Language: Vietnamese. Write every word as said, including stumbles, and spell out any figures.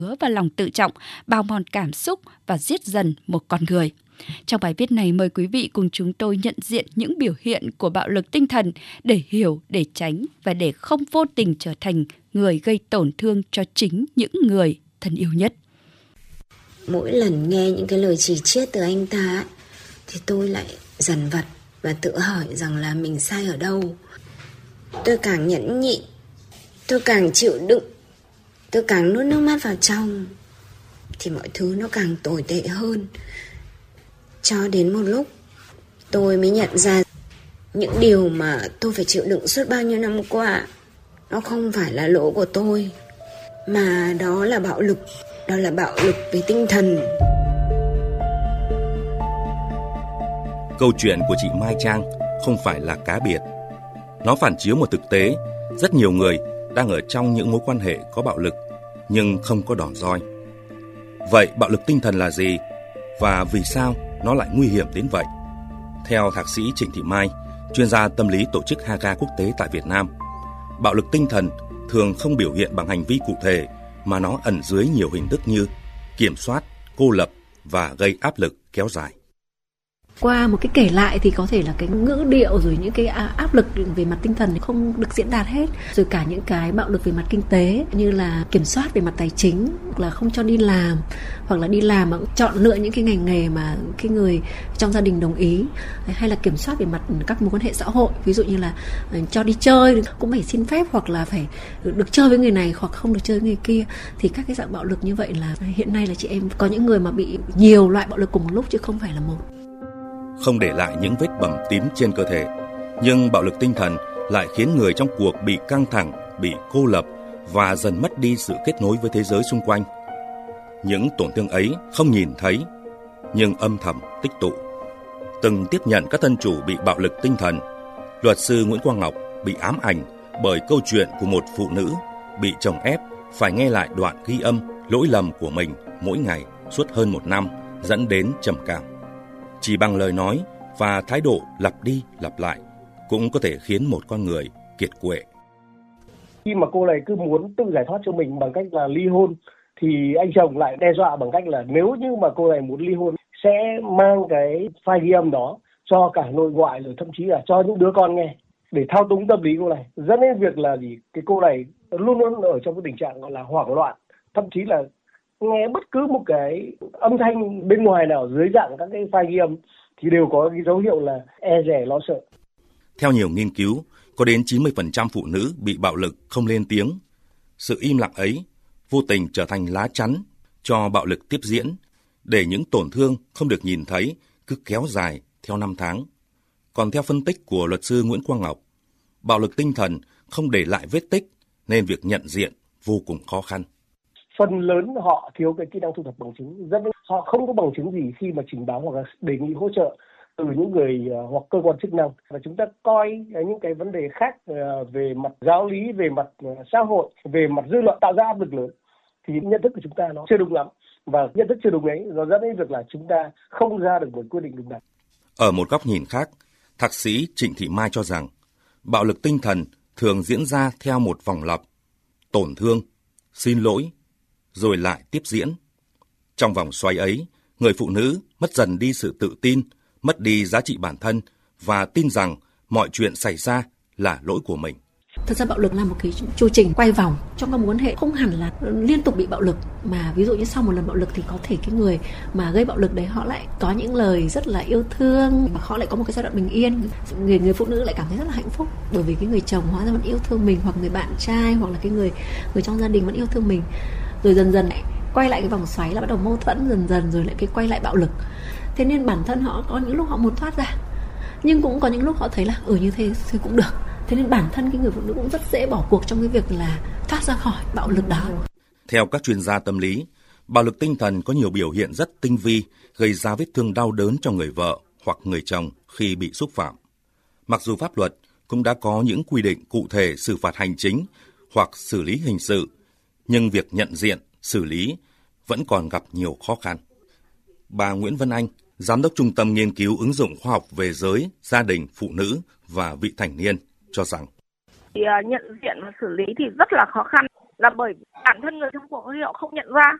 và lòng tự trọng, bào mòn cảm xúc và giết dần một con người. Trong bài viết này, mời quý vị cùng chúng tôi nhận diện những biểu hiện của bạo lực tinh thần để hiểu, để tránh và để không vô tình trở thành người gây tổn thương cho chính những người thân yêu nhất. Mỗi lần nghe những cái lời chỉ chiết từ anh ta thì tôi lại dằn vặt và tự hỏi rằng là mình sai ở đâu. Tôi càng nhẫn nhịn, tôi càng chịu đựng, tôi càng nuốt nước mắt vào trong thì mọi thứ nó càng tồi tệ hơn. Cho đến một lúc tôi mới nhận ra những điều mà tôi phải chịu đựng suốt bao nhiêu năm qua, nó không phải là lỗi của tôi, mà đó là bạo lực, đó là bạo lực về tinh thần. Câu chuyện của chị Mai Trang không phải là cá biệt. Nó phản chiếu một thực tế, rất nhiều người đang ở trong những mối quan hệ có bạo lực nhưng không có đòn roi. Vậy bạo lực tinh thần là gì và vì sao nó lại nguy hiểm đến vậy? Theo thạc sĩ Trịnh Thị Mai, chuyên gia tâm lý tổ chức Haga quốc tế tại Việt Nam, bạo lực tinh thần thường không biểu hiện bằng hành vi cụ thể mà nó ẩn dưới nhiều hình thức như kiểm soát, cô lập và gây áp lực kéo dài. Qua một cái kể lại thì có thể là cái ngữ điệu rồi những cái áp lực về mặt tinh thần không được diễn đạt hết, rồi cả những cái bạo lực về mặt kinh tế như là kiểm soát về mặt tài chính, hoặc là không cho đi làm, hoặc là đi làm mà chọn lựa những cái ngành nghề mà cái người trong gia đình đồng ý, hay là kiểm soát về mặt các mối quan hệ xã hội, ví dụ như là cho đi chơi cũng phải xin phép, hoặc là phải được chơi với người này hoặc không được chơi với người kia. Thì các cái dạng bạo lực như vậy là hiện nay là chị em có những người mà bị nhiều loại bạo lực cùng một lúc chứ không phải là một. Không để lại những vết bầm tím trên cơ thể, nhưng bạo lực tinh thần lại khiến người trong cuộc bị căng thẳng, bị cô lập và dần mất đi sự kết nối với thế giới xung quanh. Những tổn thương ấy không nhìn thấy, nhưng âm thầm tích tụ. Từng tiếp nhận các thân chủ bị bạo lực tinh thần, luật sư Nguyễn Quang Ngọc bị ám ảnh bởi câu chuyện của một phụ nữ bị chồng ép phải nghe lại đoạn ghi âm lỗi lầm của mình mỗi ngày suốt hơn một năm, dẫn đến trầm cảm. Chỉ bằng lời nói và thái độ lặp đi lặp lại cũng có thể khiến một con người kiệt quệ. Khi mà cô này cứ muốn tự giải thoát cho mình bằng cách là ly hôn, thì anh chồng lại đe dọa bằng cách là nếu như mà cô này muốn ly hôn sẽ mang cái file ghi âm đó cho cả nội ngoại, rồi thậm chí là cho những đứa con nghe để thao túng tâm lý cô này, dẫn đến việc là gì cái cô này luôn luôn ở trong cái tình trạng gọi là hoảng loạn, thậm chí là nghe bất cứ một cái âm thanh bên ngoài nào dưới dạng các cái file ghi âm thì đều có cái dấu hiệu là e dè lo sợ. Theo nhiều nghiên cứu, có đến chín mươi phần trăm phụ nữ bị bạo lực không lên tiếng. Sự im lặng ấy vô tình trở thành lá chắn cho bạo lực tiếp diễn, để những tổn thương không được nhìn thấy cứ kéo dài theo năm tháng. Còn theo phân tích của luật sư Nguyễn Quang Ngọc, bạo lực tinh thần không để lại vết tích nên việc nhận diện vô cùng khó khăn. Phần lớn họ thiếu cái kỹ năng thu thập bằng chứng, dẫn đến họ không có bằng chứng gì khi mà trình báo hoặc là đề nghị hỗ trợ từ những người uh, hoặc cơ quan chức năng. Và chúng ta coi những cái vấn đề khác uh, về mặt giáo lý, về mặt uh, xã hội, về mặt dư luận tạo ra áp lực lớn, thì nhận thức của chúng ta nó chưa đúng lắm, và nhận thức chưa đúng ấy nó dẫn đến việc là chúng ta không ra được một quyết định đúng đắn. Ở một góc nhìn khác, thạc sĩ Trịnh Thị Mai cho rằng bạo lực tinh thần thường diễn ra theo một vòng lặp: tổn thương, xin lỗi, rồi lại tiếp diễn. Trong vòng xoáy ấy, người phụ nữ mất dần đi sự tự tin, mất đi giá trị bản thân và tin rằng mọi chuyện xảy ra là lỗi của mình. Thật ra bạo lực là một cái chu trình quay vòng trong các mối quan hệ, không hẳn là liên tục bị bạo lực, mà ví dụ như sau một lần bạo lực thì có thể cái người mà gây bạo lực đấy họ lại có những lời rất là yêu thương, và họ lại có một cái giai đoạn bình yên. Người người phụ nữ lại cảm thấy rất là hạnh phúc bởi vì cái người chồng hóa ra vẫn yêu thương mình, hoặc người bạn trai hoặc là cái người người trong gia đình vẫn yêu thương mình. Rồi dần dần lại quay lại cái vòng xoáy là bắt đầu mâu thuẫn, dần dần rồi lại cái quay lại bạo lực. Thế nên bản thân họ có những lúc họ muốn thoát ra, nhưng cũng có những lúc họ thấy là ừ như thế thì cũng được. Thế nên bản thân cái người phụ nữ cũng rất dễ bỏ cuộc trong cái việc là thoát ra khỏi bạo lực đó. Theo các chuyên gia tâm lý, bạo lực tinh thần có nhiều biểu hiện rất tinh vi, gây ra vết thương đau đớn cho người vợ hoặc người chồng khi bị xúc phạm. Mặc dù pháp luật cũng đã có những quy định cụ thể xử phạt hành chính hoặc xử lý hình sự, nhưng việc nhận diện, xử lý vẫn còn gặp nhiều khó khăn. Bà Nguyễn Vân Anh, Giám đốc Trung tâm Nghiên cứu ứng dụng khoa học về giới, gia đình, phụ nữ và vị thành niên cho rằng thì nhận diện và xử lý thì rất là khó khăn. là bởi bản thân người trong cuộc họ không nhận ra.